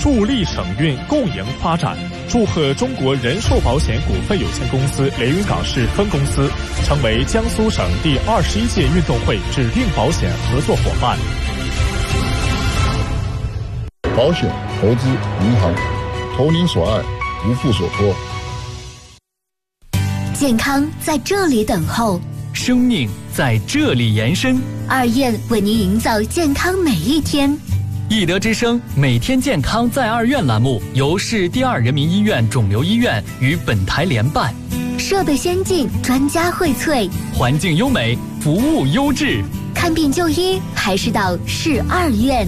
助力省运共赢发展。祝贺中国人寿保险股份有限公司连云港市分公司成为江苏省第21届运动会指定保险合作伙伴。 保险、投资、银行，投您所爱，无负所托。 健康在这里等候， 生命在这里延伸。 二院为您营造健康每一天。 易德之声每天健康在二院栏目由市第二人民医院肿瘤医院与本台联办， 设备先进，专家荟萃， 环境优美，服务优质。 看病就医还是到市二院。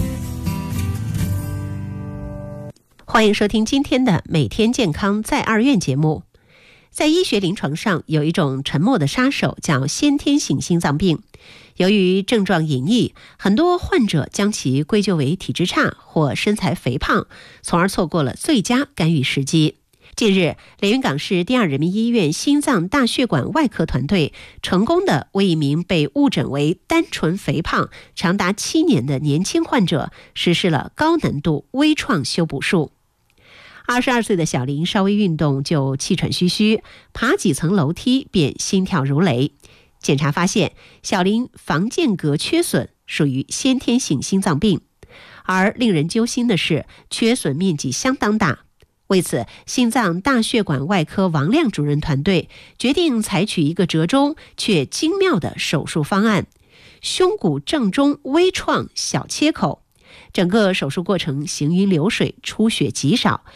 欢迎收听今天的每天健康在二院节目。在医学临床上，有一种沉默的杀手叫先天性心脏病。由于症状隐匿，很多患者将其归咎为体质差或身材肥胖，从而错过了最佳干预时机。近日，连云港市第二人民医院心脏大血管外科团队成功地为一名被误诊为单纯肥胖长达7年的年轻患者实施了高难度微创修补术。22岁的小林稍微运动就气喘吁吁，爬几层楼梯便心跳如雷。检查发现，小林房间隔缺损，属于先天性心脏病。而令人揪心的是，缺损面积相当大。为此，心脏大血管外科王亮主任团队决定采取一个折中却精妙的手术方案——胸骨正中微创小切口。整个手术过程行云流水，出血极少，